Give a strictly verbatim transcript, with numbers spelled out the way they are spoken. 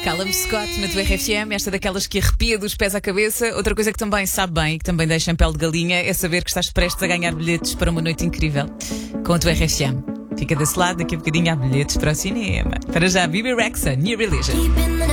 Callum Scott na tua R F M, esta daquelas que arrepia dos pés à cabeça. Outra coisa que também sabe bem e que também deixa em pele de galinha é saber que estás prestes a ganhar bilhetes para uma noite incrível com a tua R F M. Fica desse lado, daqui a bocadinho há bilhetes para o cinema. Para já, Bibi Rexha, New Religion.